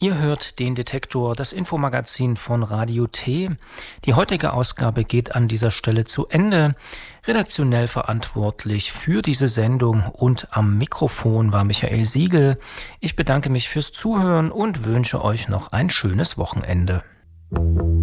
Ihr hört den Detektor, das Infomagazin von Radio T. Die heutige Ausgabe geht an dieser Stelle zu Ende. Redaktionell verantwortlich für diese Sendung und am Mikrofon war Michael Siegel. Ich bedanke mich fürs Zuhören und wünsche euch noch ein schönes Wochenende.